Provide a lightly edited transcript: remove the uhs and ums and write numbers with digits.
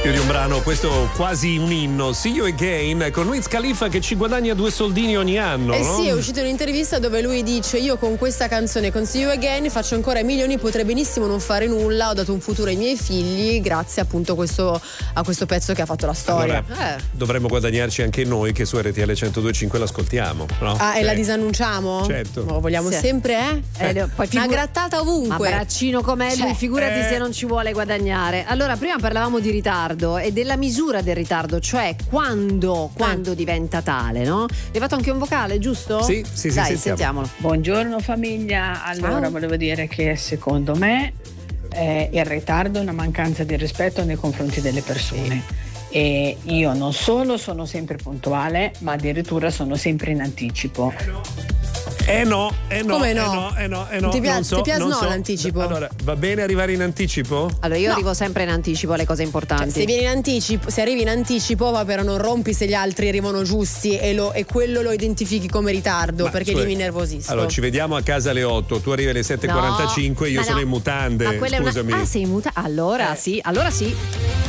Più di un brano, questo quasi un inno. See You Again con Wiz Khalifa che ci guadagna 2 soldini ogni anno. No? Sì, è uscita un'intervista dove lui dice: io con questa canzone, con See You Again, faccio ancora milioni, potrei benissimo non fare nulla, ho dato un futuro ai miei figli grazie appunto a questo pezzo che ha fatto la storia. Allora, dovremmo guadagnarci anche noi che su RTL 102.5 l'ascoltiamo, no? E la disannunciamo? Certo. No, vogliamo sempre, poi una grattata ovunque. Ma braccino com'è lui, figurati se non ci vuole guadagnare. Allora, prima parlavamo di ritardo e della misura del ritardo, cioè quando diventa tale, no? È fatto anche un vocale, giusto? Sì, Dai, sentiamolo. Buongiorno famiglia, allora volevo dire che secondo me il ritardo è una mancanza di rispetto nei confronti delle persone. E io non solo sono sempre puntuale, ma addirittura sono sempre in anticipo. Come no? Ti piace l'anticipo? Allora, va bene arrivare in anticipo? Allora, io arrivo sempre in anticipo alle cose importanti. Cioè, se arrivi in anticipo, va, però non rompi se gli altri arrivano giusti e quello lo identifichi come ritardo, perché io mi nervosisco. Allora, ci vediamo a casa alle 8, tu arrivi alle 7:45, io sono in mutande. Ma quella scusami. sei in mutande? Allora sì.